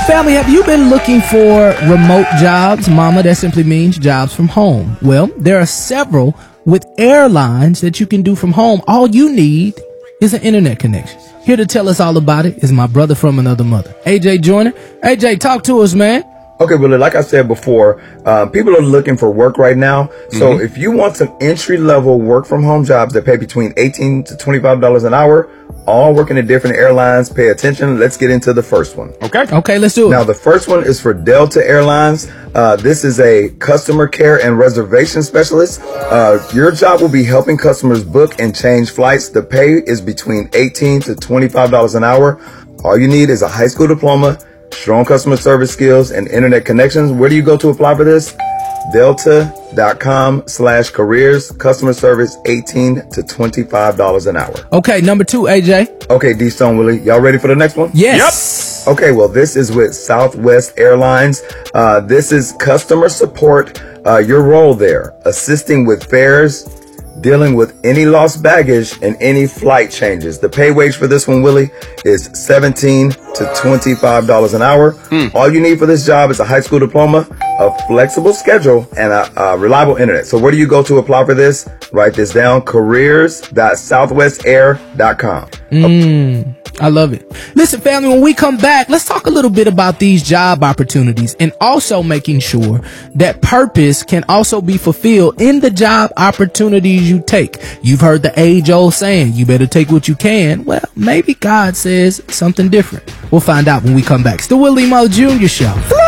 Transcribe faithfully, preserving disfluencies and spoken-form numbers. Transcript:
family, have you been looking for remote jobs? Mama, that simply means jobs from home. Well, there are several with airlines that you can do from home. All you need is an internet connection. Here to tell us all about it is my brother from another mother, A J Joyner. A J, talk to us, man. Okay, Willie, like I said before, uh, people are looking for work right now. So mm-hmm. if you want some entry-level work-from-home jobs that pay between eighteen to twenty-five dollars an hour, all working at different airlines, pay attention. Let's get into the first one. Okay. Okay, let's do it. Now, the first one is for Delta Airlines. Uh, this is a customer care and reservation specialist. Uh, your job will be helping customers book and change flights. The pay is between eighteen to twenty-five dollars an hour. All you need is a high school diploma, strong customer service skills, and internet connections. Where do you go to apply for this? Delta.com slash careers, customer service, eighteen to twenty-five dollars an hour. Okay, number two, A J. Okay, D Stone, Willie, y'all ready for the next one? Yes. Yep. Okay, well, this is with Southwest Airlines. Uh, this is customer support. Uh, your role there, assisting with fares, dealing with any lost baggage, and any flight changes. The pay wage for this one, Willie, is seventeen to twenty-five dollars an hour. Mm. All you need for this job is a high school diploma, a flexible schedule, and a, a reliable internet. So where do you go to apply for this? Write this down, careers dot southwest air dot com. Mm. I love it. Listen, family, when we come back, let's talk a little bit about these job opportunities and also making sure that purpose can also be fulfilled in the job opportunities you take. You've heard the age-old saying, you better take what you can. Well, maybe God says something different. We'll find out when we come back. It's the Willie Mo Junior Show.